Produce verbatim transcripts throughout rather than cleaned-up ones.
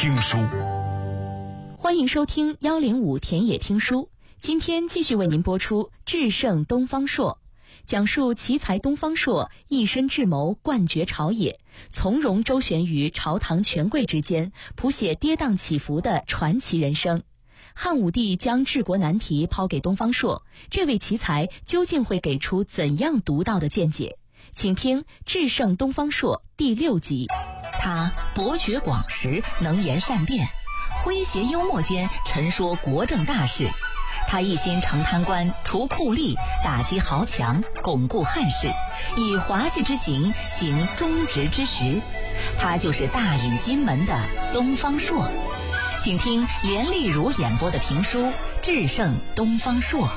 听书。 欢迎收听幺零五田野听书，今天继续为您播出《智胜东方朔》，讲述奇才东方朔一身智谋冠绝朝野，从容周旋于朝堂权贵之间，谱写跌宕起伏的传奇人生。汉武帝将治国难题抛给东方朔，这位奇才究竟会给出怎样独到的见解？请听《智胜东方朔》第六集。 他博学广识，能言善辩，诙谐幽默间陈说国政大事。他一心惩贪官，除酷吏，打击豪强，巩固汉室，以滑稽之行行忠直之实。他就是大隐金门的东方朔。请听连丽如演播的评书《智胜东方朔》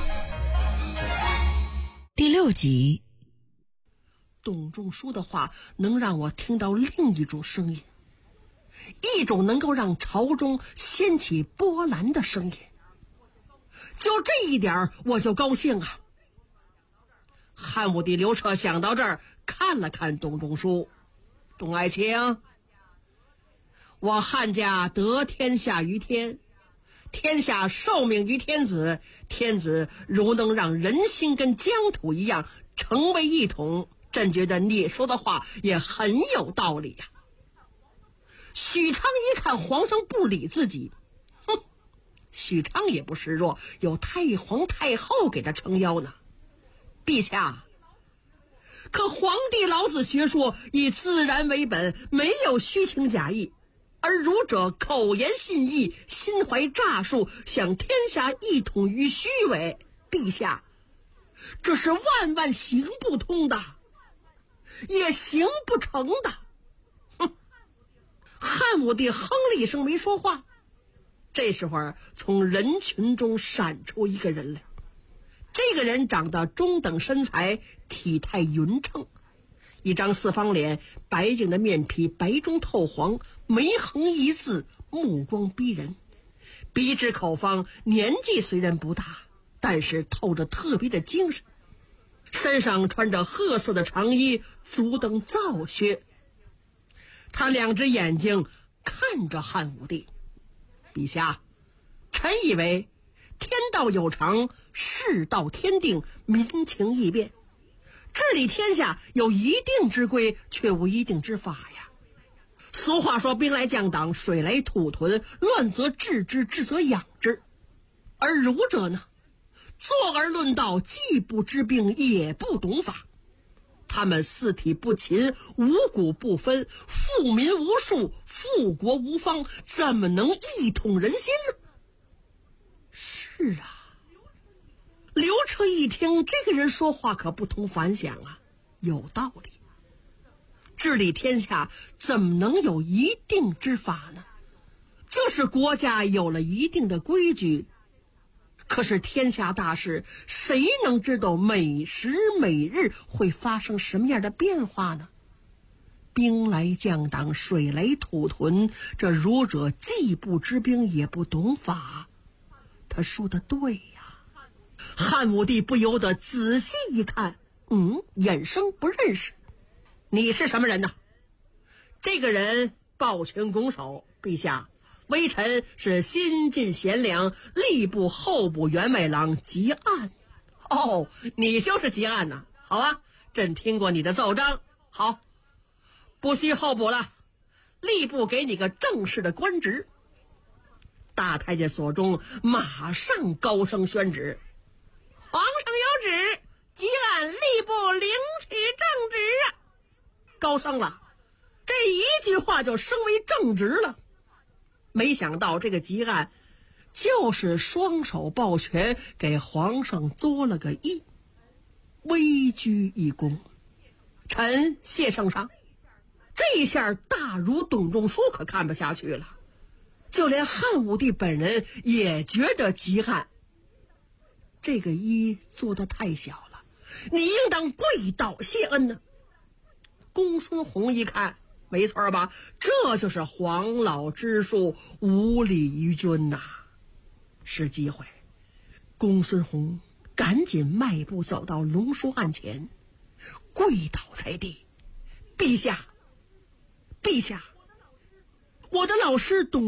第六集。 董仲舒的话能让我听到另一种声音，一种能够让朝中掀起波澜的声音。就这一点我就高兴啊！汉武帝刘彻想到这儿，看了看董仲舒，董爱卿，我汉家得天下于天，天下受命于天子，天子如能让人心跟疆土一样成为一统，朕觉得你说的话也很有道理呀、啊。许昌一看皇上不理自己，哼，许昌也不示弱，有太皇太后给他撑腰呢。陛下，可皇帝老子学说以自然为本，没有虚情假意，而儒者口言信义，心怀诈术，想天下一统于虚伪。陛下，这是万万行不通的，也行不成的。哼！汉武帝哼了一声没说话。这时候从人群中闪出一个人来，这个人长得中等身材，体态匀称，一张四方脸，白净的面皮白中透黄，眉横一字，目光逼人，鼻直口方，年纪虽然不大，但是透着特别的精神，身上穿着褐色的长衣，足蹬皂靴。他两只眼睛看着汉武帝，陛下，臣以为天道有常，世道天定，民情易变，治理天下有一定之规，却无一定之法呀。俗话说，兵来将挡，水来土屯，乱则治之，治则养之。而儒者呢，坐而论道，既不知兵，也不懂法。他们四体不勤，五谷不分，富民无数，富国无方，怎么能一统人心呢？是啊，刘彻一听这个人说话可不同凡响啊，有道理。治理天下怎么能有一定之法呢？就是国家有了一定的规矩，可是天下大事，谁能知道每时每日会发生什么样的变化呢？兵来将挡，水来土屯，这儒者既不知兵，也不懂法。他说的对呀。汉武帝不由得仔细一看，嗯，眼生不认识。你是什么人呢？这个人抱拳拱手，陛下，微臣是新晋贤良吏部候补员外郎吉案。哦，你就是吉案呐、啊？好啊，朕听过你的奏章。好，不需候补了，吏部给你个正式的官职。大太监所中马上高声宣旨：皇上有旨，即按吏部领取正职啊！高升了，这一句话就升为正职了。没想到这个吉案就是双手抱拳给皇上作了个揖，微鞠一躬，臣谢圣上。这一下大儒董仲舒可看不下去了，就连汉武帝本人也觉得吉案这个揖做得太小了，你应当跪倒谢恩呢。公孙弘一看，没错吧，这就是黄老之术，无礼于君呐。是机会，公孙弘赶紧迈步走到龙书案前，跪倒在地：陛下，陛下，我的老师董